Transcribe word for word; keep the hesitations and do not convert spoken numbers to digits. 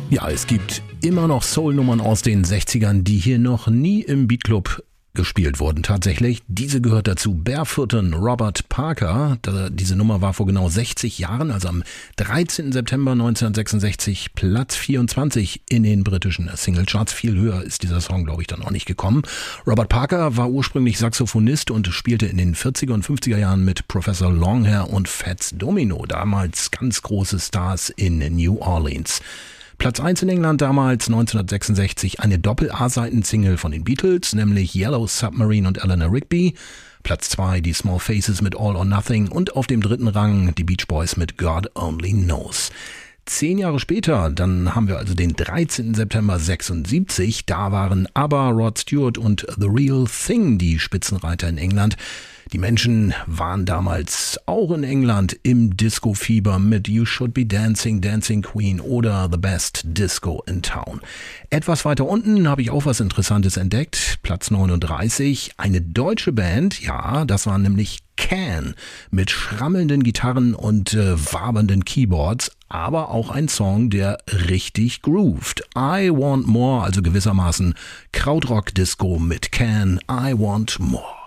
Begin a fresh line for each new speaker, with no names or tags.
Ja, es gibt immer noch Soul-Nummern aus den sechzigern, die hier noch nie im Beatclub gespielt wurden. Tatsächlich, diese gehört dazu. Barefootin' Robert Parker. Da, diese Nummer war vor genau sechzig Jahren, also am dreizehnten September neunzehnhundertsechsundsechzig, Platz vierundzwanzig in den britischen Singlecharts. Viel höher ist dieser Song, glaube ich, dann auch nicht gekommen. Robert Parker war ursprünglich Saxophonist und spielte in den vierziger und fünfziger Jahren mit Professor Longhair und Fats Domino, damals ganz große Stars in New Orleans. Platz eins in England damals, neunzehnhundertsechsundsechzig, eine Doppel-A-Seiten-Single von den Beatles, nämlich Yellow Submarine und Eleanor Rigby. Platz zwei, die Small Faces mit All or Nothing und auf dem dritten Rang die Beach Boys mit God Only Knows. Zehn Jahre später, dann haben wir also den dreizehnten September sechsundsiebzig, da waren ABBA, Rod Stewart und The Real Thing die Spitzenreiter in England. Die Menschen waren damals auch in England im Disco-Fieber mit You Should Be Dancing, Dancing Queen oder The Best Disco in Town. Etwas weiter unten habe ich auch was Interessantes entdeckt. Platz neununddreißig, eine deutsche Band, ja, das war nämlich Can, mit schrammelnden Gitarren und äh, wabernden Keyboards, aber auch ein Song, der richtig grooved. I Want More, also gewissermaßen Krautrock-Disco mit Can, I Want More.